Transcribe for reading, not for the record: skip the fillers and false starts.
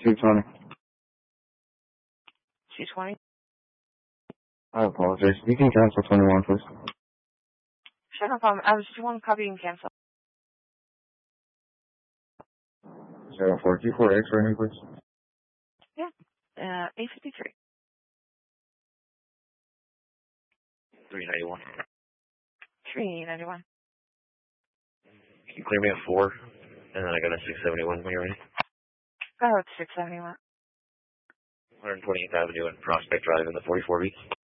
220. 220? I apologize. You can cancel 21, please. Sure, no problem. I was just one copy and cancel. 04. Q4X right now, please. Yeah. 853. 391. 391. Can you clear me at 4? And then I got a 671 when you're ready. Go with 671. 128th Avenue and Prospect Drive in the 44 beats.